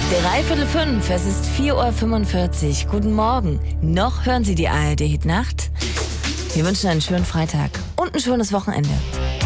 5:03, es ist 4:45 Uhr. Guten Morgen. Noch hören Sie die ARD Hit Nacht. Wir wünschen einen schönen Freitag und ein schönes Wochenende.